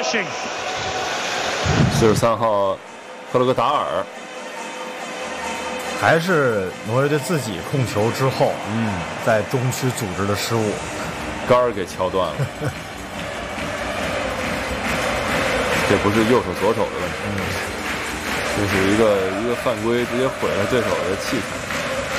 43号赫勒格达尔， 还是挪威队自己控球之后，在中区组织的失误， 杆儿给敲断了。这不是右手左手的问题，这是一个犯规，直接毁了对手的器材。